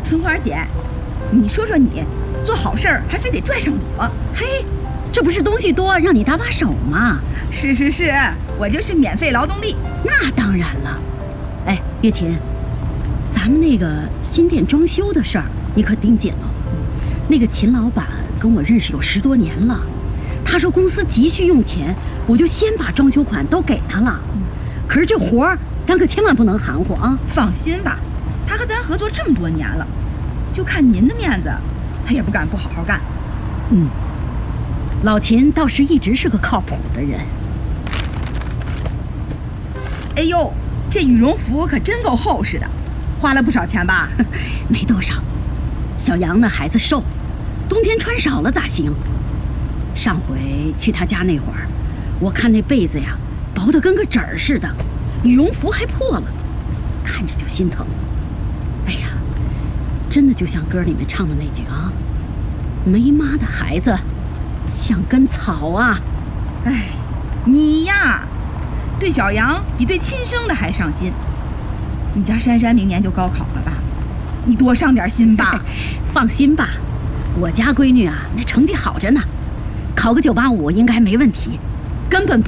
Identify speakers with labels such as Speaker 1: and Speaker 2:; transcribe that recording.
Speaker 1: 春花姐，你说说你，做好事儿还非得拽上我？
Speaker 2: 嘿，这不是东西多让你搭把手吗？
Speaker 1: 是，我就是免费劳动力。
Speaker 2: 那当然了。哎，月琴，咱们那个新店装修的事儿，你可盯紧了。那个秦老板跟我认识有10多年了，他说公司急需用钱，我就先把装修款都给他了。可是这活儿，咱可千万不能含糊啊！
Speaker 1: 放心吧，他和咱合作这么多年了，就看您的面子，他也不敢不好好干。
Speaker 2: 老秦倒是一直是个靠谱的人。
Speaker 1: 哎呦，这羽绒服可真够厚实的，花了不少钱吧？
Speaker 2: 没多少。小杨那孩子瘦，冬天穿少了咋行？上回去他家那会儿，我看那被子呀，薄得跟个纸儿似的，羽绒服还破了，看着就心疼。哎呀，真的就像歌里面唱的那句啊，没妈的孩子像根草啊。
Speaker 1: 哎，你呀，对小杨比对亲生的还上心。你家珊珊明年就高考了吧？你多上点心吧。
Speaker 2: 放心吧，我家闺女啊，那成绩好着呢，考个985应该没问题，根本不